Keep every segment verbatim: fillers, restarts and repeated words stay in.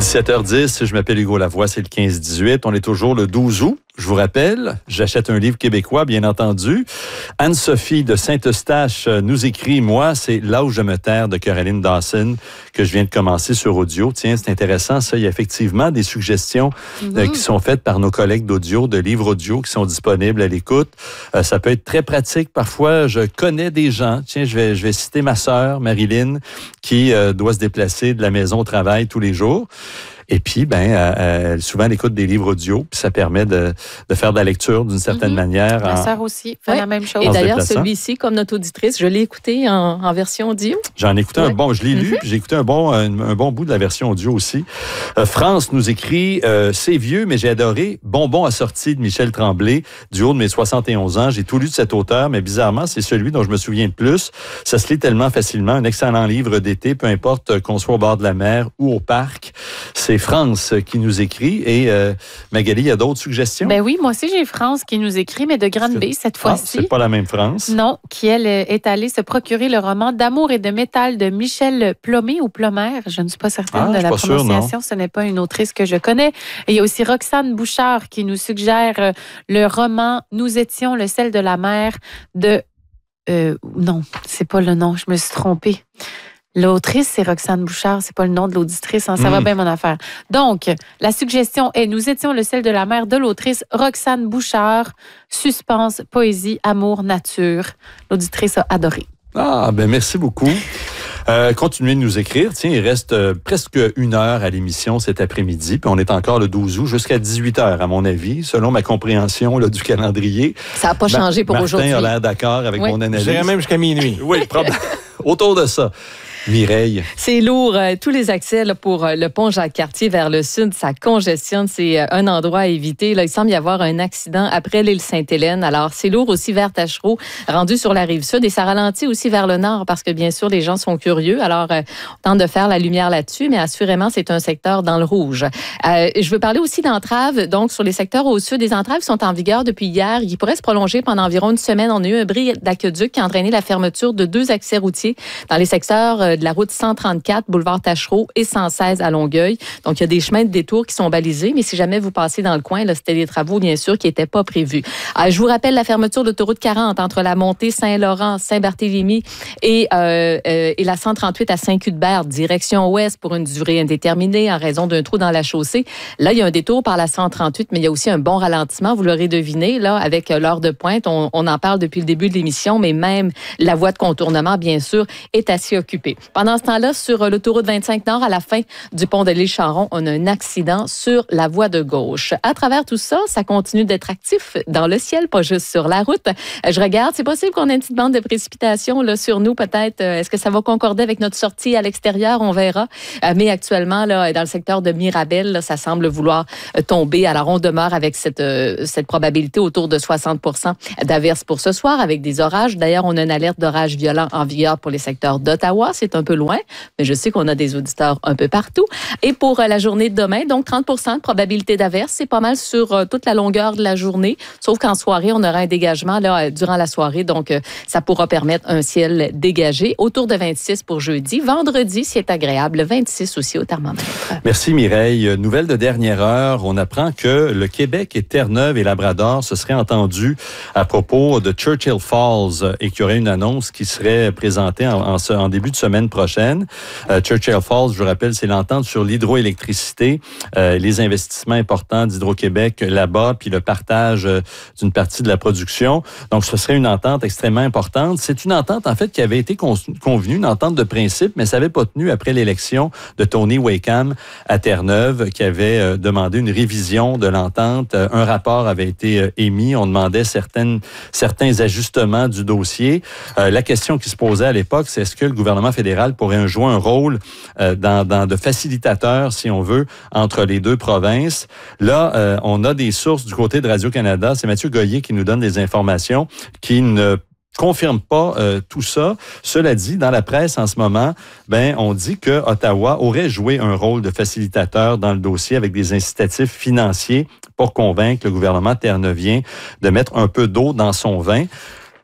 dix-sept heures dix, je m'appelle Hugo Lavoie, c'est le quinze dix-huit. On est toujours le douze août. Je vous rappelle, j'achète un livre québécois, bien entendu. Anne-Sophie de Saint-Eustache nous écrit, moi, c'est Là où je me terre de Caroline Dawson que je viens de commencer sur audio. Tiens, c'est intéressant, ça. Il y a effectivement des suggestions mm-hmm. euh, qui sont faites par nos collègues d'audio, de livres audio qui sont disponibles à l'écoute. Euh, ça peut être très pratique. Parfois, je connais des gens. Tiens, je vais, je vais citer ma sœur, Marilyn, qui euh, doit se déplacer de la maison au travail tous les jours. Et puis, ben, euh, souvent, elle écoute des livres audio, puis ça permet de, de faire de la lecture d'une certaine mm-hmm. manière. Ma sœur aussi fait ouais. la même chose. Et d'ailleurs, celui-ci, comme notre auditrice, je l'ai écouté en, en version audio. J'en ai écouté ouais. un bon, je l'ai lu, mm-hmm. puis j'ai écouté un bon, un, un bon bout de la version audio aussi. Euh, France nous écrit, euh, c'est vieux, mais j'ai adoré Bonbon assorti de Michel Tremblay, du haut de mes soixante et onze ans. J'ai tout lu de cet auteur, mais bizarrement, c'est celui dont je me souviens le plus. Ça se lit tellement facilement. Un excellent livre d'été, peu importe qu'on soit au bord de la mer ou au parc. C'est France qui nous écrit. Et euh, Magali, il y a d'autres suggestions? Ben oui, moi aussi, j'ai France qui nous écrit, mais de Granby cette fois-ci. Ah, c'est pas la même France. Non, qui, elle, est allée se procurer le roman D'amour et de métal de Michel Plomé ou Plomer. Je ne suis pas certaine ah, de la prononciation. Sûr, Ce n'est pas une autrice que je connais. Et il y a aussi Roxane Bouchard qui nous suggère le roman Nous étions le sel de la mer de... Euh, non, c'est pas le nom, je me suis trompée. L'autrice, c'est Roxane Bouchard, c'est pas le nom de l'auditrice, hein, ça mmh. va bien mon affaire. Donc, la suggestion est Nous étions le sel de la mer de l'autrice Roxane Bouchard, suspense, poésie, amour, nature. L'auditrice a adoré. Ah, ben merci beaucoup. Euh, continuez de nous écrire. Tiens, il reste euh, presque une heure à l'émission cet après-midi, puis on est encore le douze août jusqu'à dix-huit heures, à mon avis, selon ma compréhension là, du calendrier. Ça n'a pas changé pour Martin aujourd'hui. Martin a l'air d'accord avec oui. mon analyse. J'irai même jusqu'à minuit. Oui, probablement. Autour de ça. Mireille. C'est lourd. Euh, tous les accès là, pour euh, le pont Jacques-Cartier vers le sud, ça congestionne. C'est euh, un endroit à éviter. Là, il semble y avoir un accident après l'île Sainte-Hélène. Alors, c'est lourd aussi vers Tachereau, rendu sur la rive sud. Et ça ralentit aussi vers le nord parce que, bien sûr, les gens sont curieux. Alors, euh, on tente de faire la lumière là-dessus, mais assurément, c'est un secteur dans le rouge. Euh, je veux parler aussi d'entraves. Donc, sur les secteurs au sud, les entraves sont en vigueur depuis hier. Ils pourraient se prolonger pendant environ une semaine. On a eu un bris d'aqueduc qui a entraîné la fermeture de deux accès routiers dans les secteurs euh, de la route cent trente-quatre, boulevard Tachereau et cent seize à Longueuil. Donc, il y a des chemins de détour qui sont balisés, mais si jamais vous passez dans le coin, là, c'était des travaux, bien sûr, qui n'étaient pas prévus. Euh, je vous rappelle la fermeture de l'autoroute quarante entre la montée Saint-Laurent, Saint-Barthélemy et, euh, euh, et la cent trente-huit à Saint-Cuthbert, direction ouest pour une durée indéterminée en raison d'un trou dans la chaussée. Là, il y a un détour par la cent trente-huit, mais il y a aussi un bon ralentissement, vous l'aurez deviné, là, avec l'heure de pointe. On, on en parle depuis le début de l'émission, mais même la voie de contournement, bien sûr, est assez occupée. Pendant ce temps-là, sur l'autoroute vingt-cinq Nord, à la fin du pont de l'île Charon, on a un accident sur la voie de gauche. À travers tout ça, ça continue d'être actif dans le ciel, pas juste sur la route. Je regarde, c'est possible qu'on ait une petite bande de précipitations là, sur nous, peut-être. Est-ce que ça va concorder avec notre sortie à l'extérieur? On verra. Mais actuellement, là, dans le secteur de Mirabel, là, ça semble vouloir tomber. Alors, on demeure avec cette, cette probabilité autour de soixante pour cent d'averses pour ce soir, avec des orages. D'ailleurs, on a une alerte d'orage violent en vigueur pour les secteurs d'Ottawa. C'est un peu loin, mais je sais qu'on a des auditeurs un peu partout. Et pour la journée de demain, donc trente pour cent de probabilité d'averse, c'est pas mal sur toute la longueur de la journée, sauf qu'en soirée, on aura un dégagement là, durant la soirée, donc ça pourra permettre un ciel dégagé. Autour de vingt-six pour jeudi. Vendredi, c'est agréable, vingt-six aussi au thermomètre. Merci Mireille. Nouvelle de dernière heure, on apprend que le Québec et Terre-Neuve et Labrador se seraient entendus à propos de Churchill Falls et qu'il y aurait une annonce qui serait présentée en, en, en début de semaine prochaine. Euh, Churchill Falls, je vous rappelle, c'est l'entente sur l'hydroélectricité, euh, les investissements importants d'Hydro-Québec là-bas, puis le partage euh, d'une partie de la production. Donc, ce serait une entente extrêmement importante. C'est une entente, en fait, qui avait été con- convenue, une entente de principe, mais ça n'avait pas tenu après l'élection de Tony Wakeham à Terre-Neuve, qui avait euh, demandé une révision de l'entente. Euh, un rapport avait été euh, émis. On demandait certaines, certains ajustements du dossier. Euh, la question qui se posait à l'époque, c'est est-ce que le gouvernement fédéral pourrait jouer un rôle euh, dans, dans de facilitateur, si on veut, entre les deux provinces. Là, euh, on a des sources du côté de Radio-Canada. C'est Mathieu Goyer qui nous donne des informations qui ne confirme pas euh, tout ça. Cela dit, dans la presse en ce moment, ben on dit que Ottawa aurait joué un rôle de facilitateur dans le dossier avec des incitatifs financiers pour convaincre le gouvernement terre-neuvien de mettre un peu d'eau dans son vin.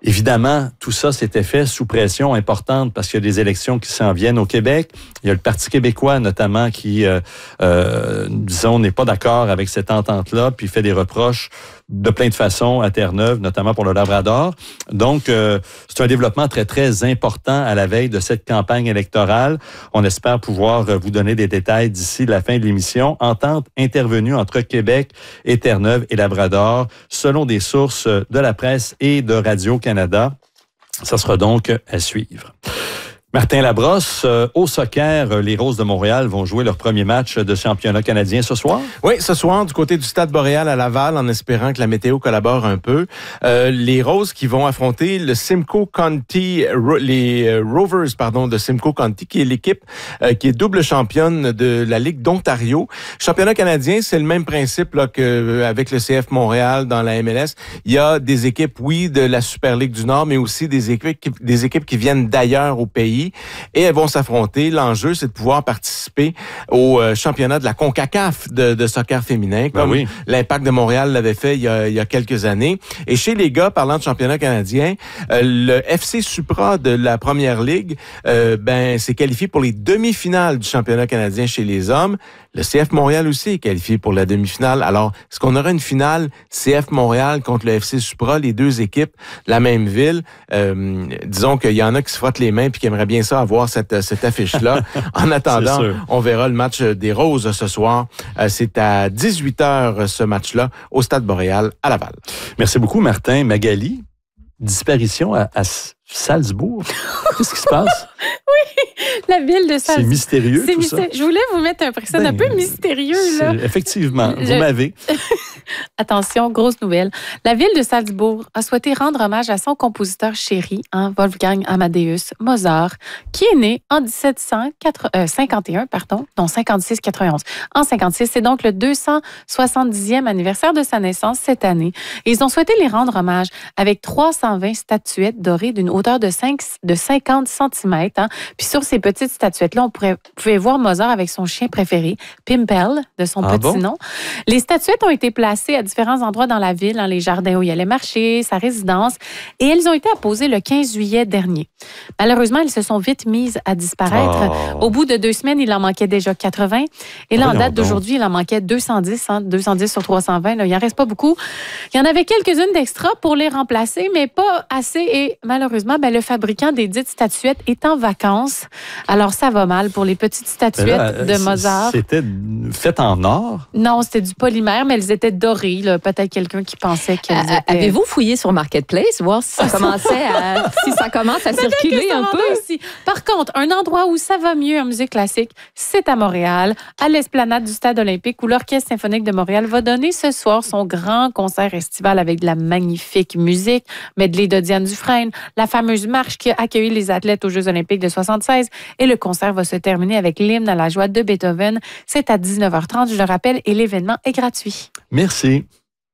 Évidemment, tout ça s'était fait sous pression importante parce qu'il y a des élections qui s'en viennent au Québec. Il y a le Parti québécois, notamment, qui, euh, euh, disons, n'est pas d'accord avec cette entente-là, puis fait des reproches de plein de façons à Terre-Neuve, notamment pour le Labrador. Donc, euh, c'est un développement très, très important à la veille de cette campagne électorale. On espère pouvoir vous donner des détails d'ici la fin de l'émission. Entente intervenue entre Québec et Terre-Neuve et Labrador, selon des sources de la presse et de Radio-Canada. Ça sera donc à suivre. Martin Labrosse, euh, au soccer, les Roses de Montréal vont jouer leur premier match de championnat canadien ce soir? Oui, ce soir, du côté du Stade Boréal à Laval, en espérant que la météo collabore un peu. Euh, les Roses qui vont affronter le Simcoe County, les euh, Rovers, pardon, de Simcoe County, qui est l'équipe euh, qui est double championne de la Ligue d'Ontario. Championnat canadien, c'est le même principe là, qu'avec le C F Montréal dans la M L S. Il y a des équipes, oui, de la Super Ligue du Nord, mais aussi des équipes, des équipes qui viennent d'ailleurs au pays. Et elles vont s'affronter. L'enjeu, c'est de pouvoir participer au euh, championnat de la CONCACAF de, de soccer féminin, comme ben oui. l'Impact de Montréal l'avait fait il y, a, il y a quelques années. Et chez les gars, parlant de championnat canadien, euh, le F C Supra de la Première Ligue euh, ben, s'est qualifié pour les demi-finales du championnat canadien chez les hommes. Le C F Montréal aussi est qualifié pour la demi-finale. Alors, est-ce qu'on aura une finale C F Montréal contre le F C Supra, les deux équipes de la même ville? Euh, disons qu'il y en a qui se frottent les mains et qui aimeraient bien ça avoir cette, cette affiche-là. En attendant, on verra le match des Roses ce soir. C'est à dix-huit heures ce match-là au Stade Boréal à Laval. Merci beaucoup, Martin. Magali, disparition à, à Salzbourg. Qu'est-ce qui se passe? Oui, la ville de Salzbourg. C'est mystérieux, c'est tout mystérieux. Ça. Je voulais vous mettre un précédent ben, un peu mystérieux. Là. Effectivement, Je... vous m'avez. Attention, grosse nouvelle. La ville de Salzbourg a souhaité rendre hommage à son compositeur chéri, hein, Wolfgang Amadeus Mozart, qui est né en dix-sept cent cinquante et un, pardon, non, cinquante-six quatre-vingt-onze. En cinquante-six, c'est donc le deux cent soixante-dixième anniversaire de sa naissance cette année. Et ils ont souhaité les rendre hommage avec trois cent vingt statuettes dorées d'une hauteur de, cinq, de cinquante centimètres. Hein. Puis sur ces petites statuettes-là, on pourrait, pouvait voir Mozart avec son chien préféré, Pimpel, de son ah petit bon? nom. Les statuettes ont été placées à différents endroits dans la ville, dans les jardins où il allait marcher, sa résidence, et elles ont été apposées le quinze juillet dernier. Malheureusement, elles se sont vite mises à disparaître. Oh. Au bout de deux semaines, il en manquait déjà quatre-vingts. Et là, oh, en date d'aujourd'hui, il en manquait deux cent dix, hein, deux cent dix sur trois cent vingt. Là, il n'en reste pas beaucoup. Il y en avait quelques-unes d'extra pour les remplacer, mais pas assez. Et malheureusement, ben, le fabricant des dites statuettes est en vacances. Alors, ça va mal pour les petites statuettes là, de Mozart. C'était fait en or? Non, c'était du polymère, mais elles étaient dorées. Là. Peut-être quelqu'un qui pensait qu'elles euh, étaient... Avez-vous fouillé sur Marketplace, voir si ça commençait à, si ça commence à circuler un peu? Aussi. Par contre, un endroit où ça va mieux en musique classique, c'est à Montréal, à l'esplanade du Stade olympique, où l'Orchestre symphonique de Montréal va donner ce soir son grand concert estival avec de la magnifique musique, medley de Diane Dufresne, la fameuse marche qui a accueilli les athlètes aux Jeux olympiques de soixante-seize, et le concert va se terminer avec l'hymne à la joie de Beethoven. C'est à dix-neuf heures trente, je le rappelle, et l'événement est gratuit. Merci.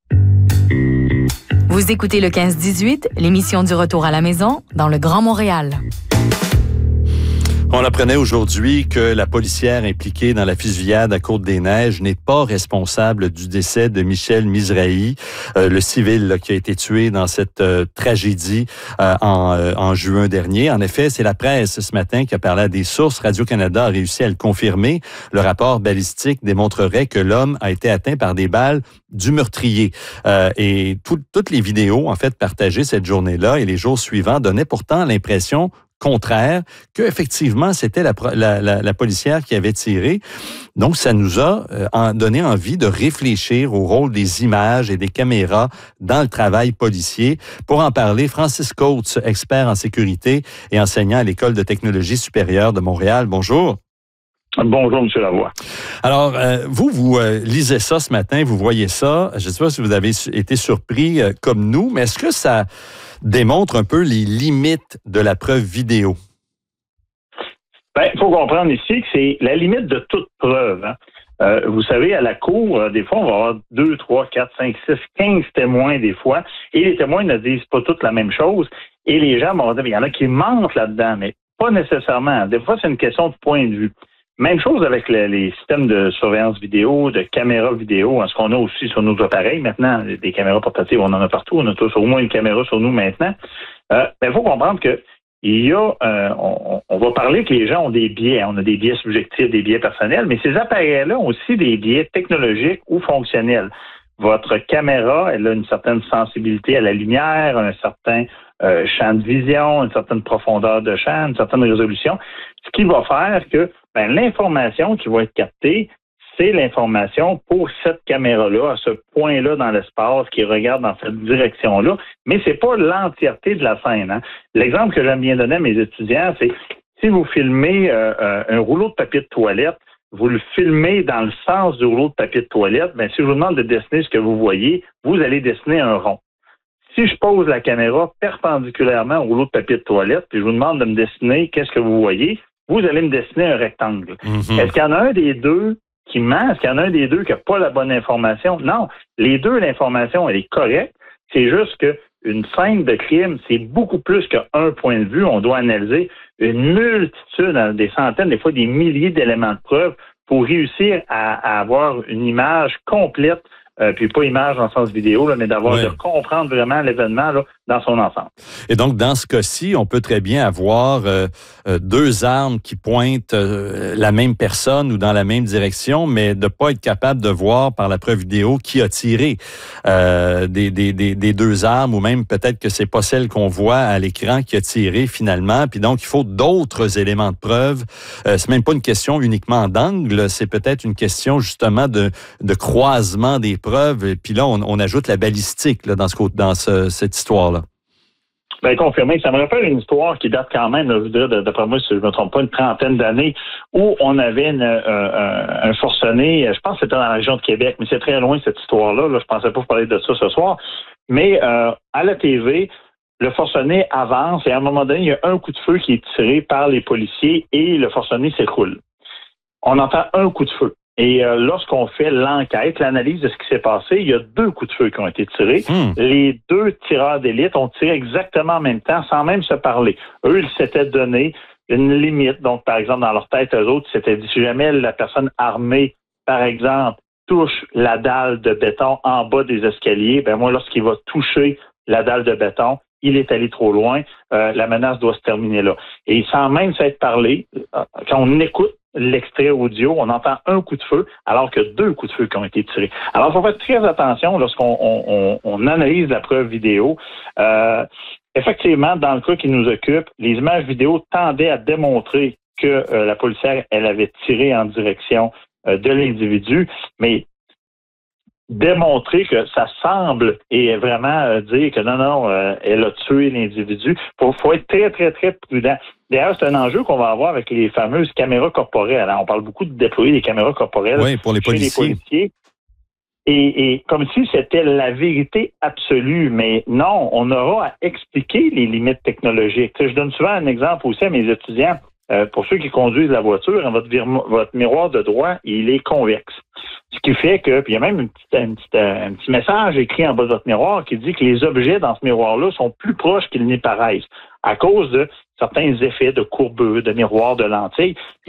Vous écoutez le quinze dix-huit, l'émission du retour à la maison dans le Grand Montréal. On apprenait aujourd'hui que la policière impliquée dans la fusillade à Côte-des-Neiges n'est pas responsable du décès de Michel Mizrahi, euh, le civil là, qui a été tué dans cette euh, tragédie euh, en, euh, en juin dernier. En effet, c'est la presse ce matin qui a parlé à des sources. Radio-Canada a réussi à le confirmer. Le rapport balistique démontrerait que l'homme a été atteint par des balles du meurtrier. Euh, et tout, toutes les vidéos, en fait, partagées cette journée-là et les jours suivants donnaient pourtant l'impression contraire, que effectivement c'était la, la, la, la policière qui avait tiré. Donc, ça nous a euh, donné envie de réfléchir au rôle des images et des caméras dans le travail policier. Pour en parler, Francis Coates, expert en sécurité et enseignant à l'École de technologie supérieure de Montréal. Bonjour. Bonjour, M. Lavoie. Alors, euh, vous, vous euh, lisez ça ce matin, vous voyez ça. Je ne sais pas si vous avez été surpris euh, comme nous, mais est-ce que ça démontre un peu les limites de la preuve vidéo? Bien, il faut comprendre ici que c'est la limite de toute preuve. Hein. Euh, vous savez, à la cour, euh, des fois, on va avoir deux, trois, quatre, cinq, six, quinze témoins des fois, et les témoins ne disent pas toutes la même chose, et les gens vont dire, il y en a qui mentent là-dedans, mais pas nécessairement. Des fois, c'est une question de point de vue. Même chose avec le, les systèmes de surveillance vidéo, de caméras vidéo, hein, ce qu'on a aussi sur nos appareils maintenant, des caméras portatives, on en a partout, on a tous au moins une caméra sur nous maintenant. Euh, ben, il faut comprendre que il y a, euh, on, on va parler que les gens ont des biais. On a des biais subjectifs, des biais personnels, mais ces appareils-là ont aussi des biais technologiques ou fonctionnels. Votre caméra, elle a une certaine sensibilité à la lumière, un certain euh, champ de vision, une certaine profondeur de champ, une certaine résolution, ce qui va faire que ben, l'information qui va être captée, c'est l'information pour cette caméra-là, à ce point-là dans l'espace, qui regarde dans cette direction-là, mais c'est pas l'entièreté de la scène. Hein. L'exemple que j'aime bien donner à mes étudiants, c'est si vous filmez euh, euh, un rouleau de papier de toilette, vous le filmez dans le sens du rouleau de papier de toilette, bien, si je vous demande de dessiner ce que vous voyez, vous allez dessiner un rond. Si je pose la caméra perpendiculairement au rouleau de papier de toilette, puis je vous demande de me dessiner qu'est-ce que vous voyez, vous allez me dessiner un rectangle. Mm-hmm. Est-ce qu'il y en a un des deux qui ment? Est-ce qu'il y en a un des deux qui n'a pas la bonne information? Non. Les deux, l'information, elle est correcte. C'est juste que une scène de crime, c'est beaucoup plus qu'un point de vue. On doit analyser une multitude, des centaines, des fois des milliers d'éléments de preuve pour réussir à, à avoir une image complète, euh, puis pas image dans le sens vidéo, là, mais d'avoir oui. de comprendre vraiment l'événement là, dans son ensemble. Et donc, dans ce cas-ci, on peut très bien avoir euh, euh, deux armes qui pointent euh, la même personne ou dans la même direction, mais de pas être capable de voir par la preuve vidéo qui a tiré euh, des, des, des, des deux armes, ou même peut-être que c'est pas celle qu'on voit à l'écran qui a tiré finalement. Puis donc, il faut d'autres éléments de preuve. Euh, c'est même pas une question uniquement d'angle, c'est peut-être une question justement de, de croisement des preuves. Et puis là, on, on ajoute la balistique là, dans, ce, dans ce, cette histoire-là. Bien, confirmé. Ça me rappelle une histoire qui date quand même, là, je dirais, d'après moi, si je ne me trompe pas, une trentaine d'années, où on avait une, euh, un forcené, je pense que c'était dans la région de Québec, mais c'est très loin cette histoire-là. Là, je ne pensais pas vous parler de ça ce soir. Mais euh, à la T V, le forcené avance et à un moment donné, il y a un coup de feu qui est tiré par les policiers et le forcené s'écroule. On entend un coup de feu. Et euh, lorsqu'on fait l'enquête, l'analyse de ce qui s'est passé, il y a deux coups de feu qui ont été tirés. Mmh. Les deux tireurs d'élite ont tiré exactement en même temps, sans même se parler. Eux, ils s'étaient donné une limite. Donc, par exemple, dans leur tête, eux autres, ils s'étaient dit, si jamais la personne armée, par exemple, touche la dalle de béton en bas des escaliers, ben moi, lorsqu'il va toucher la dalle de béton, il est allé trop loin, euh, la menace doit se terminer là. Et sans même s'être parlé, quand on écoute l'extrait audio, on entend un coup de feu, alors que deux coups de feu qui ont été tirés. Alors, il faut faire très attention lorsqu'on on, on, on analyse la preuve vidéo. Euh, effectivement, dans le cas qui nous occupe, les images vidéo tendaient à démontrer que euh, la policière, elle avait tiré en direction euh, de l'individu, mais démontrer que ça semble et vraiment euh, dire que non, non, euh, elle a tué l'individu. Il faut, faut être très, très, très prudent. D'ailleurs, c'est un enjeu qu'on va avoir avec les fameuses caméras corporelles. Alors, on parle beaucoup de déployer des caméras corporelles oui, pour les chez policiers. les policiers. Et, et comme si c'était la vérité absolue. Mais non, on aura à expliquer les limites technologiques. Tu sais, je donne souvent un exemple aussi à mes étudiants. Euh, pour ceux qui conduisent la voiture, votre, vir- votre miroir de droit, il est convexe. Ce qui fait que, puis il y a même une petite, une petite, un petit message écrit en bas de votre miroir qui dit que les objets dans ce miroir-là sont plus proches qu'ils n'y paraissent à cause de certains effets de courbure, de miroir, de lentilles.